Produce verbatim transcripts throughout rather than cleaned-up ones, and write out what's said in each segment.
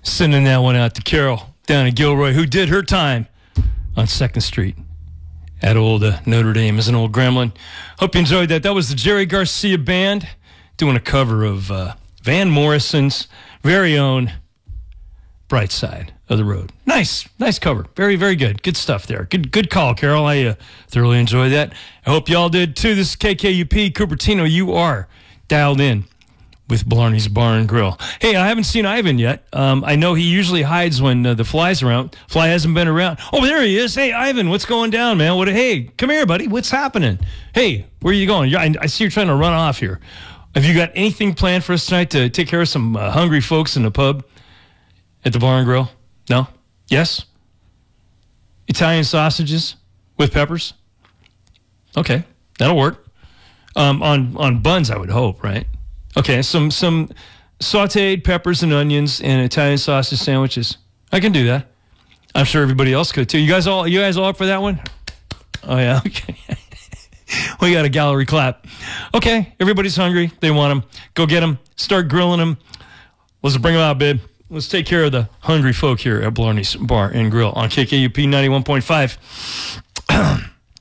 Sending that one out to Carol down in Gilroy, who did her time on second Street at old uh, Notre Dame as an old gremlin. Hope you enjoyed that. That was the Jerry Garcia Band doing a cover of uh, Van Morrison's very own Bright Side of the Road. Nice, nice cover. Very, very good. Good stuff there. Good good call, Carol. I uh, thoroughly enjoyed that. I hope y'all did too. This is K K U P Cupertino. You are dialed in with Blarney's Bar and Grill. Hey, I haven't seen Ivan yet. Um, I know he usually hides when uh, the fly's around. Fly hasn't been around. Oh, there he is. Hey, Ivan, what's going down, man? What? Hey, come here, buddy. What's happening? Hey, where are you going? I, I see you're trying to run off here. Have you got anything planned for us tonight to take care of some uh, hungry folks in the pub at the Bar and Grill? No? Yes? Italian sausages with peppers? Okay, that'll work. Um, on on buns, I would hope, right? Okay, some some sautéed peppers and onions and Italian sausage sandwiches. I can do that. I'm sure everybody else could too. You guys all you guys all up for that one? Oh yeah, okay. We got a gallery clap. Okay, everybody's hungry. They want them. Go get them. Start grilling them. Let's bring them out, babe. Let's take care of the hungry folk here at Blarney's Bar and Grill on K K U P ninety-one point five. uh,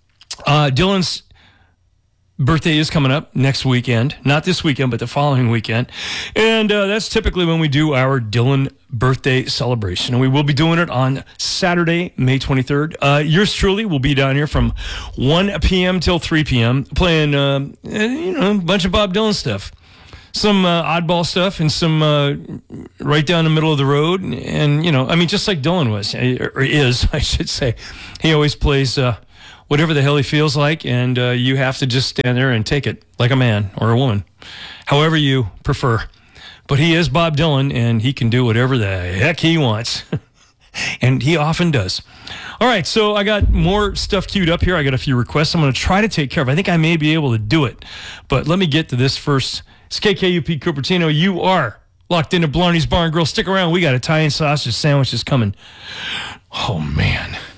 Dylan's birthday is coming up next weekend. Not this weekend, but the following weekend. And uh, that's typically when we do our Dylan birthday celebration. And we will be doing it on Saturday, May twenty-third. Uh, yours truly will be down here from one p.m. till three p.m. playing, uh, you know, a bunch of Bob Dylan stuff. Some uh, oddball stuff and some uh, right down the middle of the road. And, and, you know, I mean, just like Dylan was, or is, I should say. He always plays uh, whatever the hell he feels like, and uh, you have to just stand there and take it like a man or a woman, however you prefer. But he is Bob Dylan, and he can do whatever the heck he wants. And he often does. All right, so I got more stuff queued up here. I got a few requests I'm going to try to take care of. I think I may be able to do it. But let me get to this first. It's K K U P Cupertino. You are locked into Blarney's Bar and Grill. Stick around. We got Italian sausage sandwiches coming. Oh, man.